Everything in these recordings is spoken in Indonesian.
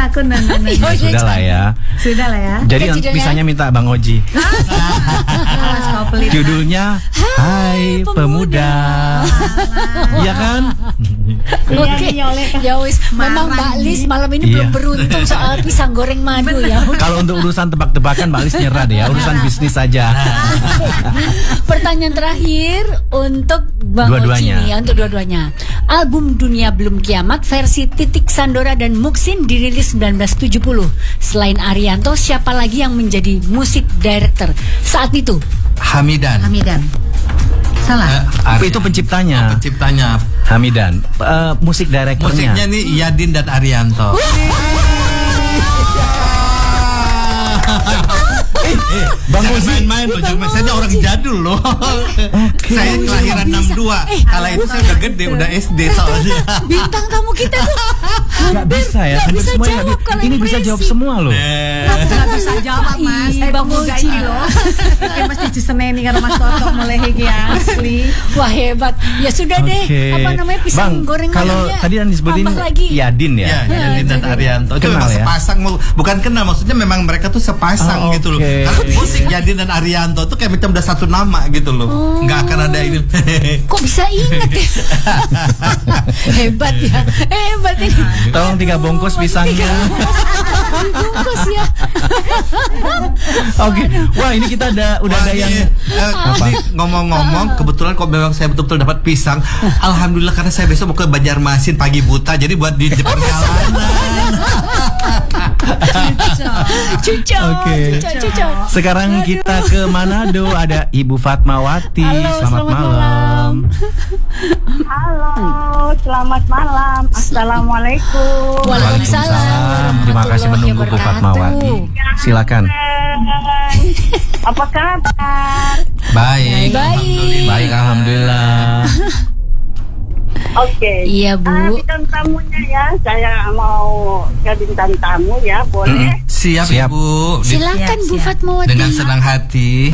aku Sudah lah ya. Sudah lah ya. Jadi yang pisahnya minta Bang Oji. Judulnya Hai Pemuda. Iya kan? Oke. Ya wis, memang Mbak Lis malam ini belum beruntung soal pisang goreng madu ya. Kalau untuk urusan tebak-tebakan Mbak Lis nyerah deh ya, urusan bisnis saja. Pertanyaan terakhir untuk Bang Oji nih ya, untuk dua-duanya. Album Dunia Belum Kiamat versi Titik Sandora dan Muksin dirilis 1970. Selain Arianto, siapa lagi yang menjadi musik director saat itu? Hamidan. Salah. Itu penciptanya. Penciptanya Hamidan. Musik direkturnya. Musiknya nih Yadin dan Arianto. Bang Oji main-main loh, saya orang jadul loh. Saya kelahiran 62. Kala itu saya udah gede, udah SD soalnya. Bintang tamu kita tuh Gak bisa ya, bisa semuanya jawab kalau ini bisa jawab semua loh. Gak bisa jawab Mas. Bang Oji loh. Mesti diseneni karo Mas Toto mulai iki asli. Wah hebat. Ya sudah deh. Apa namanya pisang Bang, goreng kalau tadi yang disebutin Yadin ya. Ya, Yadin dan Arianto. Itu memang sepasang, bukan kenal, maksudnya memang mereka tuh sepasang gitu loh. Karena musik Yadin dan Arianto tuh kayak macam udah satu nama gitu loh. Nggak akan ada ini. Kok bisa ingat ya? Hebat ya. Hebat ini. Tolong 3 bungkus pisangnya. Bungkus ya. Oke. Wah, ini kita udah ada yang ngomong-ngomong, kebetulan kok memang saya betul-betul dapat pisang. Alhamdulillah, karena saya besok mau ke Banjarmasin pagi buta, jadi buat di depan jalanan. Oke. Sekarang kita ke Manado, ada Ibu Fatmawati. Selamat malam. Halo, selamat malam. Assalamualaikum. Waalaikumsalam. Terima kasih menunggu Bu Fatmawati. Silakan. Apa kabar? Baik. Baik, alhamdulillah. Oke. Iya, Bu. Bintang tamunya ya, saya mau ke bintang tamu ya, boleh? Siap, Ibu. Silakan Bu Fatmawati. Dengan senang hati.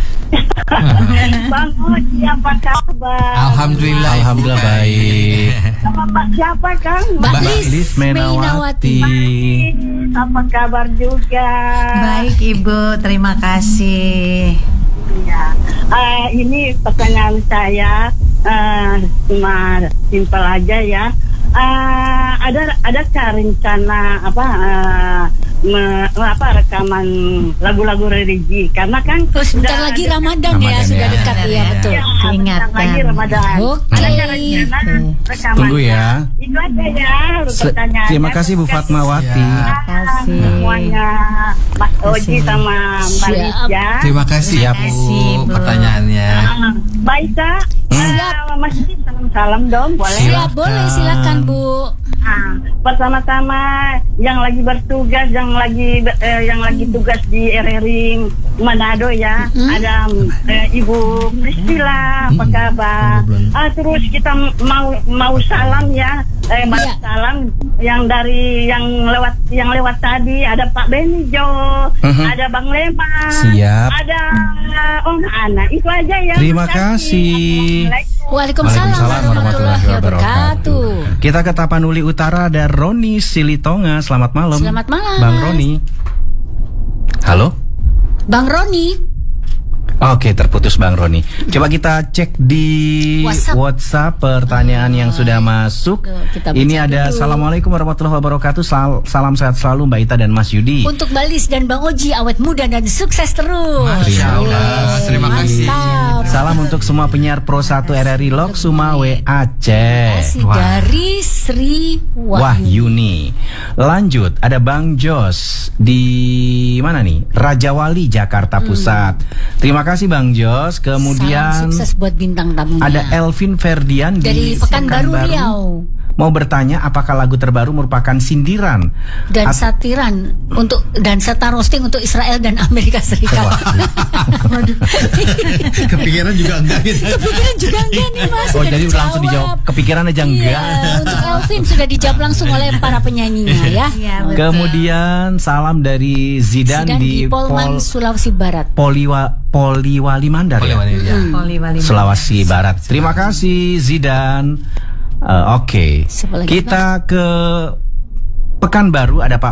Bang Oji, apa kabar? Alhamdulillah baik. Sama Mbak siapa Kang? Mbak Lis Mainawati. Apa kabar juga? Baik Ibu, terima kasih. Ya. Ini pertanyaan saya cuma simpel aja ya. Adakah rencana rekaman lagu-lagu religi? Karena kan sebentar lagi Ramadan ya, sudah dekat ya, betul. Ingatkan. Lagi Ramadan. Adakah rencana rekaman? Tunggu ya. Itu aja ya pertanyaannya. Terima kasih Bu Fatmawati. Semuanya Mas Oji sama Mbak Lis ya. Terima kasih ya Bu pertanyaannya. Baik Kak. Mas Lis salam dong, boleh? Siap, boleh, silakan Bu. Pertama-tama yang lagi bertugas, yang lagi tugas di RRI Manado ya, ada Ibu Priscilla, apa kabar? Terus kita mau salam ya, salam yang lewat tadi, ada Pak Benijo, ada Bang Lema, Siap. ada Om Ana, itu aja ya. Terima kasih. Waalaikumsalam warahmatullahi wabarakatuh. Kita ke Tapanuli Utara, ada Roni Silitonga. Selamat malam. Selamat malam, Bang Roni. Halo, Bang Roni. Oke, terputus Bang Roni. Coba kita cek di WhatsApp pertanyaan yang sudah masuk. Ini ada dulu. Assalamualaikum warahmatullahi wabarakatuh. Salam sehat selalu Mbak Ita dan Mas Yudi. Untuk Mbak Lis dan Bang Oji, awet muda dan sukses terus. Masya Allah. Terima kasih. Salam untuk semua penyiar Pro 1 RRI Lok Sumawe Aceh. Dari Sri Wahyuni. Lanjut, ada Bang Jos di mana nih? Rajawali, Jakarta Pusat. Terima kasih Bang Jos. Kemudian salam sukses buat bintang tamunya. ada Elvin Ferdian dari Pekanbaru Riau. Mau bertanya apakah lagu terbaru merupakan sindiran dan satiran dan serta roasting untuk Israel dan Amerika Serikat. Waduh. Kepikiran juga enggak gitu. Kepikiran juga enggak nih Mas. Oh jadi udah langsung dijawab. Kepikiran aja enggak. Untuk Elvin sudah dijawab langsung oleh para penyanyinya ya. Kemudian salam dari Zidan di Polman, Sulawesi Barat. Poliwali Mandar ya. Sulawesi Barat. Terima kasih Zidan. Oke. Kita ke Pekanbaru, ada Pak